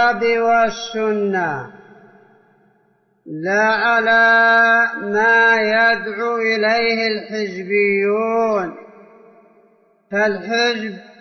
الكتاب والسنة، لا على ما يدعو إليه الحزبيون. فالحزب